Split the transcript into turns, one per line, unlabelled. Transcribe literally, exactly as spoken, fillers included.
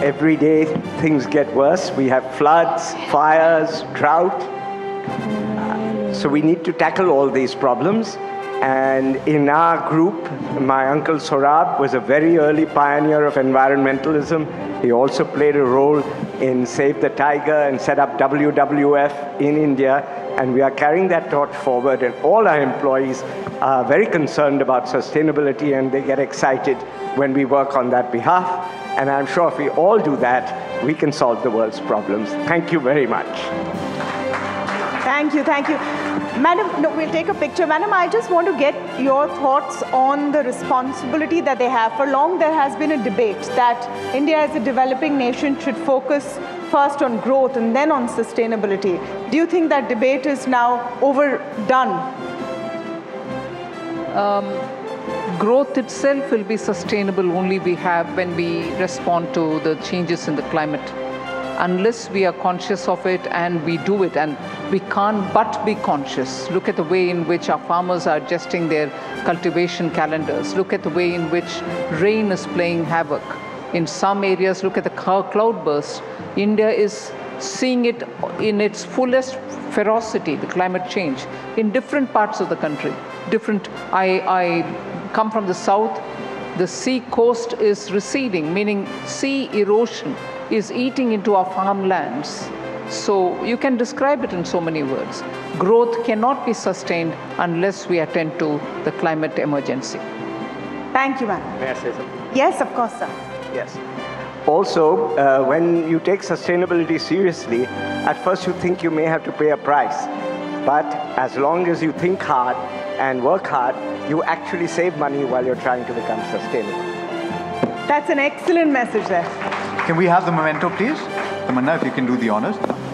every day things get worse. We have floods, fires, drought. Uh, so we need to tackle all these problems. And in our group, my uncle Sorab was a very early pioneer of environmentalism. He also played a role in Save the Tiger and set up W W F in India. And we are carrying that torch forward. And all our employees are very concerned about sustainability, and they get excited when we work on that behalf. And I'm sure if we all do that, we can solve the world's problems. Thank you very much.
Thank you, thank you. Madam, no, we'll take a picture. Madam, I just want to get your thoughts on the responsibility that they have. For long, there has been a debate that India as a developing nation should focus first on growth and then on sustainability. Do you think that debate is now overdone?
Um, growth itself will be sustainable only we have when we respond to the changes in the climate. Unless we are conscious of it and we do it, and we can't but be conscious. Look at the way in which our farmers are adjusting their cultivation calendars. Look at the way in which rain is playing havoc. In some areas, look at the cloud burst. India is seeing it in its fullest ferocity, the climate change, in different parts of the country. Different, I, I come from the south, the sea coast is receding, meaning sea erosion is eating into our farmlands. So you can describe it in so many words. Growth cannot be sustained unless we attend to the climate emergency.
Thank you, ma'am.
May I say something?
Yes, of course, sir.
Yes. Also, uh, when you take sustainability seriously, at first you think you may have to pay a price. But as long as you think hard and work hard, you actually save money while you're trying to become sustainable.
That's an excellent message there.
Can we have the memento, please? Tamanna, if you can do the honors.